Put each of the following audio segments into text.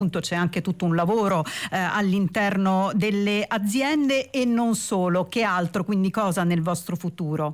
c'è anche tutto un lavoro all'interno delle aziende e non solo. Che altro, quindi cosa nel vostro futuro?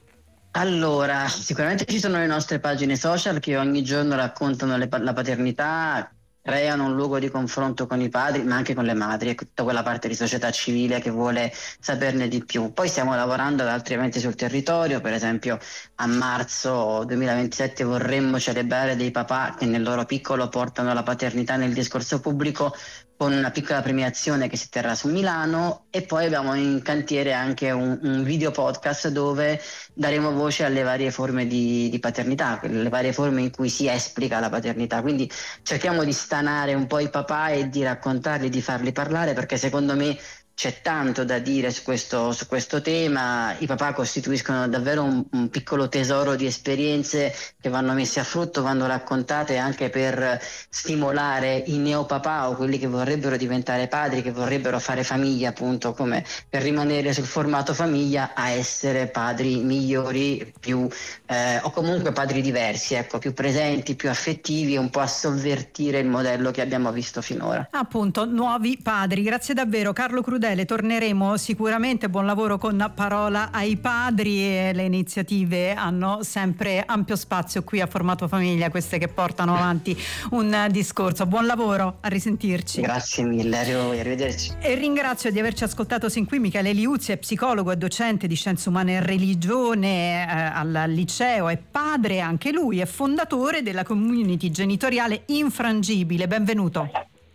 Allora, sicuramente ci sono le nostre pagine social che ogni giorno raccontano la paternità, creano un luogo di confronto con i padri, ma anche con le madri, e tutta quella parte di società civile che vuole saperne di più. Poi stiamo lavorando ad altri eventi sul territorio, per esempio a marzo 2027 vorremmo celebrare dei papà che nel loro piccolo portano la paternità nel discorso pubblico, con una piccola premiazione che si terrà su Milano, e poi abbiamo in cantiere anche un video podcast dove daremo voce alle varie forme di paternità, le varie forme in cui si esplica la paternità. Quindi cerchiamo di stanare un po' i papà e di raccontarli, di farli parlare, perché secondo me c'è tanto da dire su questo tema. I papà costituiscono davvero un piccolo tesoro di esperienze che vanno messe a frutto, vanno raccontate anche per stimolare i neopapà o quelli che vorrebbero diventare padri, che vorrebbero fare famiglia, appunto, come per rimanere sul formato famiglia, a essere padri migliori, più o comunque padri diversi, ecco, più presenti, più affettivi, un po' a sovvertire il modello che abbiamo visto finora. Appunto, nuovi padri. Grazie davvero Carlo Crudele, torneremo sicuramente. Buon lavoro con Parola ai Padri, e le iniziative hanno sempre ampio spazio qui a Formato Famiglia, queste che portano avanti un discorso. Buon lavoro, a risentirci. Grazie mille, arrivederci. E ringrazio di averci ascoltato sin qui Michele Liuzzi, è psicologo e docente di Scienze Umane e Religione al liceo, è padre anche lui, è fondatore della community genitoriale Infrangibile. Benvenuto.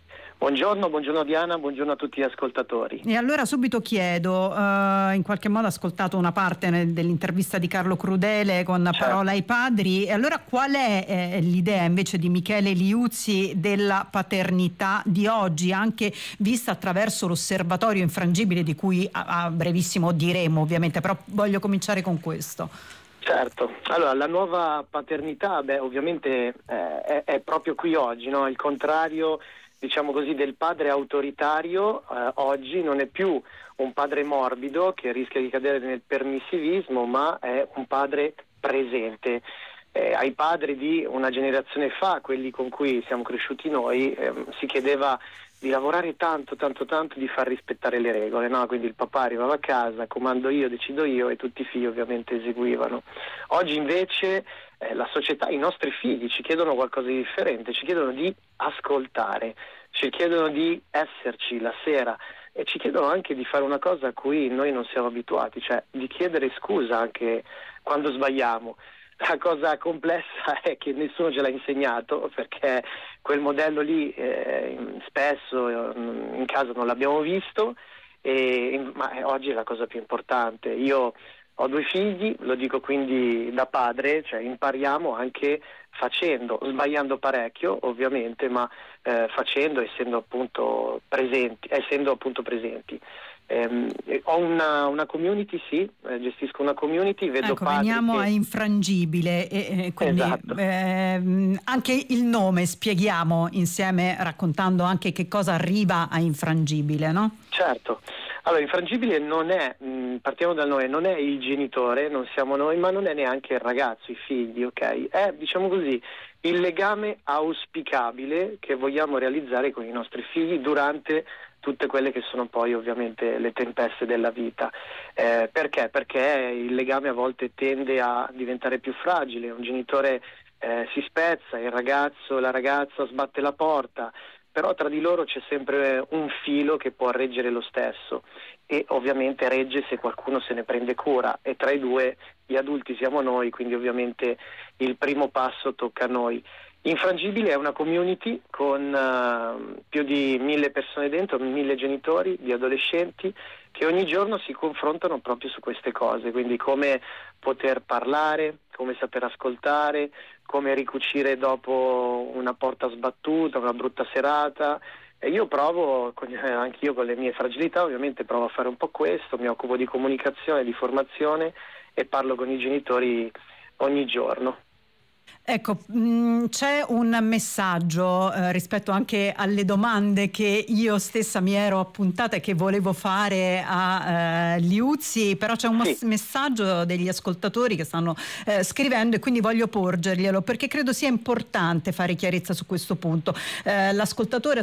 Buongiorno Diana, buongiorno a tutti gli ascoltatori. E allora subito chiedo, in qualche modo ho ascoltato una parte dell'intervista di Carlo Crudele con Certo. Parola ai Padri, e allora qual è l'idea invece di Michele Liuzzi della paternità di oggi, anche vista attraverso l'osservatorio Infrangibile, di cui a brevissimo diremo ovviamente, però voglio cominciare con questo. Certo, allora la nuova paternità ovviamente è proprio qui oggi, no? Il contrario, diciamo così, del padre autoritario. Oggi non è più un padre morbido che rischia di cadere nel permissivismo, ma è un padre presente. Ai padri di una generazione fa, quelli con cui siamo cresciuti noi, si chiedeva di lavorare tanto, di far rispettare le regole, no? Quindi il papà arrivava a casa, comando io, decido io, e tutti i figli ovviamente eseguivano. Oggi invece la società, i nostri figli ci chiedono qualcosa di differente, ci chiedono di ascoltare, ci chiedono di esserci la sera, e ci chiedono anche di fare una cosa a cui noi non siamo abituati, cioè di chiedere scusa anche quando sbagliamo. La cosa complessa è che nessuno ce l'ha insegnato, perché quel modello lì spesso in casa non l'abbiamo visto, ma oggi è la cosa più importante. Io ho 2 figli, lo dico quindi da padre, cioè impariamo anche facendo, sbagliando parecchio ovviamente, ma facendo, essendo appunto presenti. Ho una community, sì, gestisco una community, vedo ecco, padri veniamo che... a Infrangibile, e quindi Esatto. Anche il nome spieghiamo insieme, raccontando anche che cosa arriva a Infrangibile, no? Certo. Allora, Infrangibile non è, partiamo dal nome, non è il genitore, non siamo noi, ma non è neanche il ragazzo, i figli, ok? È, diciamo così, il legame auspicabile che vogliamo realizzare con i nostri figli durante tutte quelle che sono poi ovviamente le tempeste della vita. Perché? Perché il legame a volte tende a diventare più fragile, un genitore si spezza, il ragazzo, la ragazza sbatte la porta, però tra di loro c'è sempre un filo che può reggere lo stesso, e ovviamente regge se qualcuno se ne prende cura, e tra i due gli adulti siamo noi, quindi ovviamente il primo passo tocca a noi. Infrangibile è una community con più di 1000 persone dentro, 1000 genitori di adolescenti che ogni giorno si confrontano proprio su queste cose, quindi come poter parlare, come saper ascoltare, come ricucire dopo una porta sbattuta, una brutta serata. E io provo, anch'io con le mie fragilità, ovviamente provo a fare un po' questo, mi occupo di comunicazione, di formazione, e parlo con i genitori ogni giorno. Ecco, c'è un messaggio rispetto anche alle domande che io stessa mi ero appuntata e che volevo fare a Liuzzi, però c'è un messaggio degli ascoltatori che stanno scrivendo e quindi voglio porgerglielo perché credo sia importante fare chiarezza su questo punto. L'ascoltatore